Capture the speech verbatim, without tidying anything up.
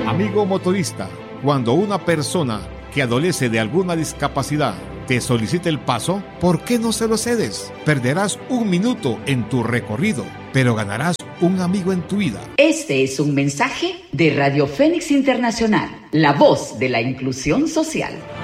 Amigo motorista, cuando una persona que adolece de alguna discapacidad te solicita el paso, ¿por qué no se lo cedes? Perderás un minuto en tu recorrido, pero ganarás un amigo en tu vida. Este es un mensaje de Radio Fénix Internacional, la voz de la inclusión social.